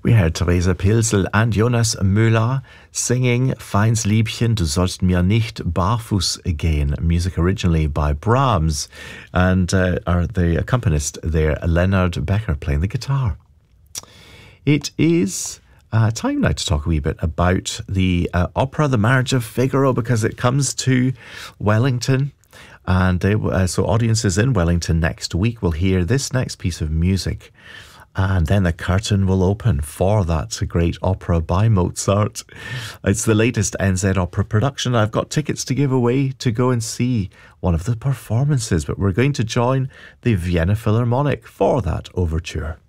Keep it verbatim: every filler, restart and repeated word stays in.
We heard Theresa Pilsel and Jonas Müller singing Feins Liebchen, du sollst mir nicht barfuß gehen, music originally by Brahms, and uh, are the accompanist there, Leonard Becker, playing the guitar. It is uh, time now to talk a wee bit about the uh, opera The Marriage of Figaro, because it comes to Wellington. And they, uh, so audiences in Wellington next week will hear this next piece of music. And then the curtain will open for that great opera by Mozart. It's the latest N Z opera production. I've got tickets to give away to go and see one of the performances, but we're going to join the Vienna Philharmonic for that overture.